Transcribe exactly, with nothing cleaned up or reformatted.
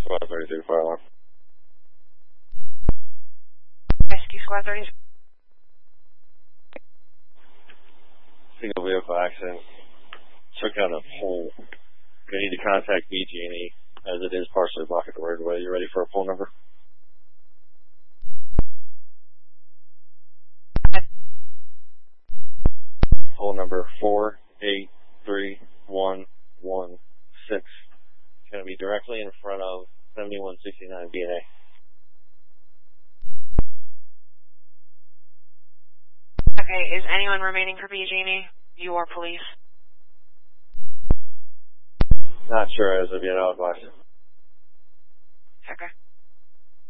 Squad thirty-two, fire alarm. Rescue Squad thirty-two. Single vehicle accident. Took out a pole. We need to contact B G and E as it is partially blocking the roadway. You ready for a pole number? Pole number four eight three one one six. It's going to be directly in front of seventy-one sixty-nine B and A. Okay, is anyone remaining for B G and E? You or police? Not sure as of yet, I'll advise.